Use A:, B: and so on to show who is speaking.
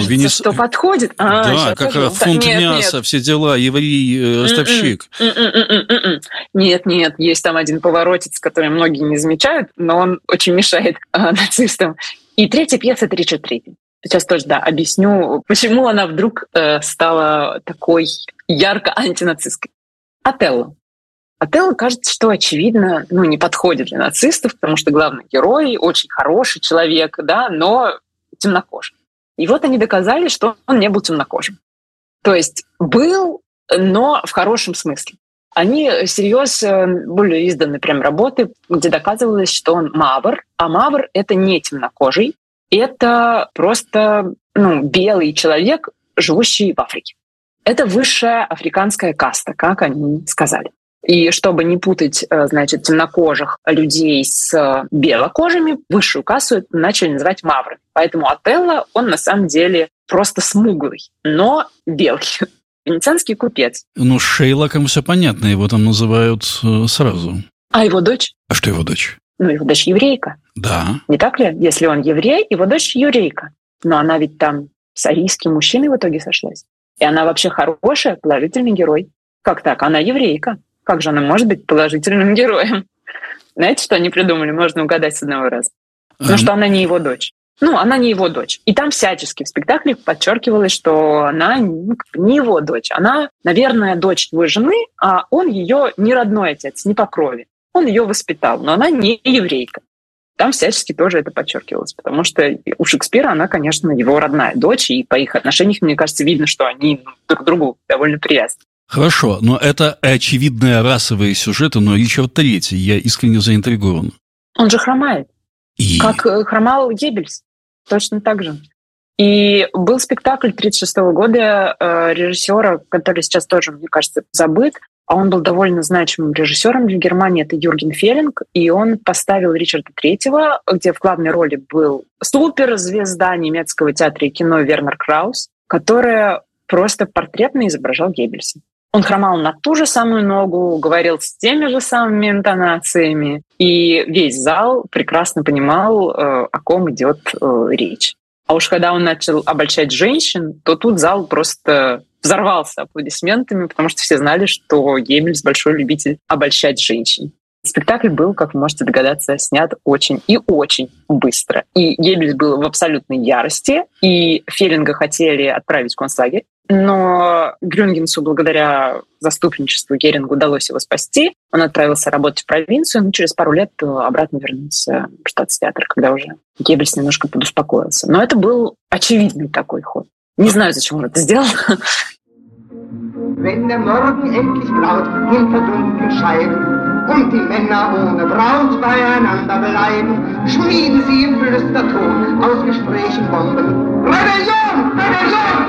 A: кажется, что подходит.
B: Да, как раз фунт мяса, все дела, еврей, ростовщик.
A: Нет, есть там один поворотец, который многие не замечают, но он очень мешает нацистам. И третья пьеса — это Ричард III. Сейчас тоже, объясню, почему она вдруг стала такой ярко антинацистской. Отелло. Отелло, кажется, что, очевидно, не подходит для нацистов, потому что главный герой очень хороший человек, но темнокожий. И вот они доказали, что он не был темнокожим. То есть был, но в хорошем смысле. Они всерьез были изданы прям работы, где доказывалось, что он мавр, а мавр — это не темнокожий, это просто белый человек, живущий в Африке. Это высшая африканская каста, как они сказали. И чтобы не путать, темнокожих людей с белокожими, высшую касту начали называть маврами. Поэтому Отелло, он на самом деле просто смуглый, но белый. Венецианский купец.
B: С Шейлоком все понятно, его там называют сразу.
A: А его дочь?
B: А что его дочь?
A: Его дочь еврейка.
B: Да.
A: Не так ли? Если он еврей, его дочь еврейка. Но она ведь там с арийским мужчиной в итоге сошлась. И она вообще хорошая, положительный герой. Как так? Она еврейка. Как же она может быть положительным героем? Знаете, что они придумали? Можно угадать с одного раза. Что она не его дочь. Она не его дочь. И там всячески в спектакле подчеркивалось, что она не его дочь. Она, наверное, дочь его жены, а он ее не родной отец, не по крови. Он ее воспитал, но она не еврейка. Там всячески тоже это подчеркивалось, потому что у Шекспира она, конечно, его родная дочь, и по их отношениям, мне кажется, видно, что они друг к другу довольно привязаны.
B: Хорошо, но это очевидные расовые сюжеты, но Ричард III, я искренне заинтригован.
A: Он же хромает.
B: И...
A: Как хромал Геббельс. Точно так же. И был спектакль 1936 года режиссера, который сейчас тоже, мне кажется, забыт, а он был довольно значимым режиссером для Германии, это Юрген Феллинг, и он поставил Ричарда III, где в главной роли был суперзвезда немецкого театра и кино Вернер Краус, которая просто портретно изображал Геббельса. Он хромал на ту же самую ногу, говорил с теми же самыми интонациями, и весь зал прекрасно понимал, о ком идет речь. А уж когда он начал обольщать женщин, то тут зал просто взорвался аплодисментами, потому что все знали, что Геббельс большой любитель обольщать женщин. Спектакль был, как вы можете догадаться, снят очень и очень быстро. И Геббельс был в абсолютной ярости, и Феллинга хотели отправить в концлагерь, но Грюндгенсу, благодаря заступничеству Герингу, удалось его спасти. Он отправился работать в провинцию, но через пару лет обратно вернулся в штатс-театр, когда уже Геббельс немножко подуспокоился. Но это был очевидный такой ход. Не знаю, зачем он это сделал.
C: Wenn der Morgen endlich graut hinter dunklen Scheiben und die Männer ohne Braut beieinander bleiben, schmieden sie im Flüsterton aus Gesprächen Bomben. Rebellion! Rebellion!